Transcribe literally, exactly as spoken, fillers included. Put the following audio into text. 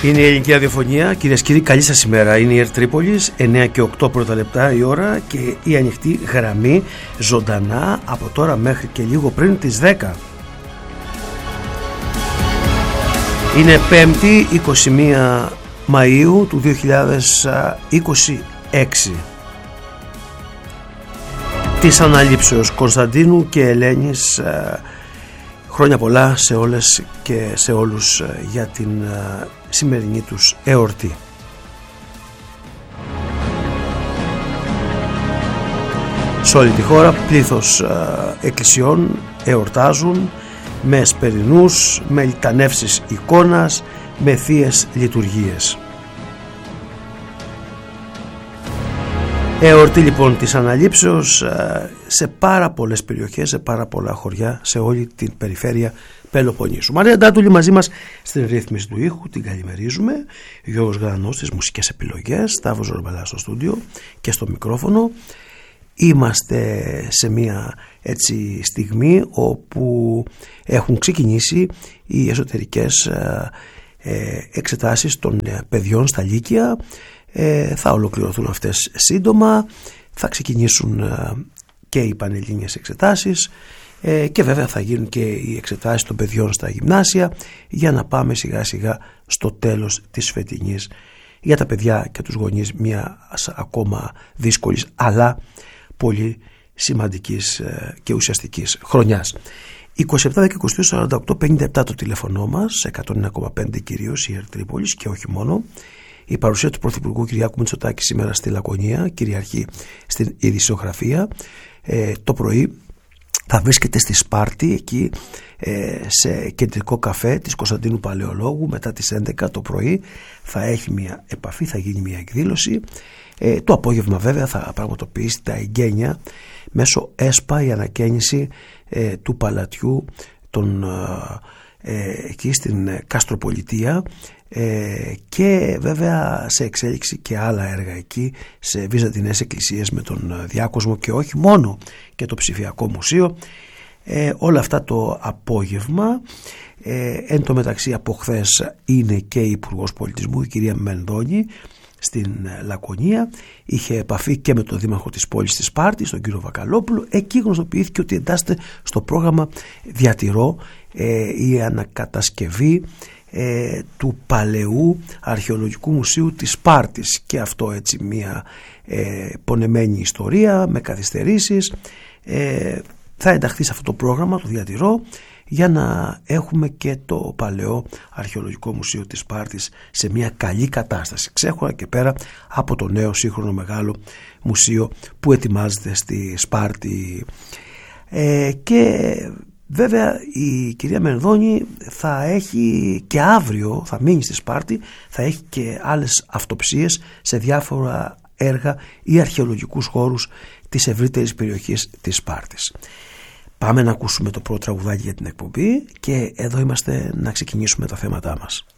Είναι η ελληνική ραδιοφωνία. Κυρίες και κύριοι, καλή σας ημέρα. Είναι η ΕΡΤ Τρίπολης, εννέα και οκτώ πρώτα λεπτά η ώρα και η ανοιχτή γραμμή ζωντανά από τώρα μέχρι και λίγο πριν τις δέκα. Είναι πέμπτη, είκοσι μία Μαΐου του δύο χιλιάδες είκοσι έξι. Της αναλήψεως Κωνσταντίνου και Ελένης, χρόνια πολλά σε όλες και σε όλους για την σημερινή τους εορτή. Σε όλη τη χώρα πλήθος εκκλησιών εορτάζουν με εσπερινούς, με λιτανεύσεις εικόνας, με θείες λειτουργίες. Εορτή λοιπόν της αναλήψεως σε πάρα πολλές περιοχές, σε πάρα πολλά χωριά, σε όλη την περιφέρεια Πελοποννήσου. Μαρία Ντάτουλη μαζί μας στην ρύθμιση του ήχου, την καλημερίζουμε. Γιώργος Γρανός στις μουσικές επιλογές, Σταύρος Ζορμπαλάς στο στούντιο και στο μικρόφωνο. Είμαστε σε μια έτσι στιγμή όπου έχουν ξεκινήσει οι εσωτερικές εξετάσεις των παιδιών στα Λύκεια. Ε, θα ολοκληρωθούν αυτές σύντομα, θα ξεκινήσουν ε, και οι πανελλήνιες εξετάσεις ε, και βέβαια θα γίνουν και οι εξετάσεις των παιδιών στα γυμνάσια για να πάμε σιγά σιγά στο τέλος της φετινής, για τα παιδιά και τους γονείς μια ακόμα δύσκολης αλλά πολύ σημαντικής ε, και ουσιαστικής χρονιάς. είκοσι επτά δέκα είκοσι δύο σαράντα οκτώ πενήντα επτά το τηλεφωνό μας, εκατόν ένα κόμμα πέντε κυρίως η ΕΡΤ Τρίπολης και όχι μόνο. Η παρουσία του Πρωθυπουργού Κυριάκου Μητσοτάκη σήμερα στη Λακωνία, κυριαρχεί στην ειδησιογραφία. Ε, το πρωί θα βρίσκεται στη Σπάρτη, εκεί ε, σε κεντρικό καφέ της Κωνσταντίνου Παλαιολόγου, μετά τις έντεκα το πρωί θα έχει μια επαφή, θα γίνει μια εκδήλωση. Ε, το απόγευμα βέβαια θα πραγματοποιήσει τα εγγένεια μέσω ΕΣΠΑ, η ανακαίνιση ε, του παλατιού των, ε, εκεί στην Καστροπολιτεία. Ε, και βέβαια σε εξέλιξη και άλλα έργα εκεί σε βυζαντινές εκκλησίες με τον διάκοσμο και όχι μόνο, και το ψηφιακό μουσείο. Ε, όλα αυτά το απόγευμα. ε, εν τω μεταξύ από χθες είναι και η Υπουργός Πολιτισμού, η κυρία Μενδώνη, στην Λακωνία. Είχε επαφή και με τον δήμαρχο της πόλης της Σπάρτης, τον κύριο Βακαλόπουλο. Εκεί γνωστοποιήθηκε ότι εντάσσεται στο πρόγραμμα Διατηρώ ε, η ανακατασκευή Ε, του παλαιού αρχαιολογικού μουσείου της Σπάρτης, και αυτό έτσι μια ε, πονεμένη ιστορία με καθυστερήσεις. ε, θα ενταχθεί σε αυτό το πρόγραμμα, το Διατηρώ, για να έχουμε και το παλαιό αρχαιολογικό μουσείο της Σπάρτης σε μια καλή κατάσταση, ξέχωρα και πέρα από το νέο σύγχρονο μεγάλο μουσείο που ετοιμάζεται στη Σπάρτη. ε, και βέβαια η κυρία Μενδώνη θα έχει και αύριο, θα μείνει στη Σπάρτη, θα έχει και άλλες αυτοψίες σε διάφορα έργα ή αρχαιολογικούς χώρους της ευρύτερης περιοχής της Σπάρτης. Πάμε να ακούσουμε το πρώτο τραγουδάκι για την εκπομπή και εδώ είμαστε να ξεκινήσουμε τα θέματά μας.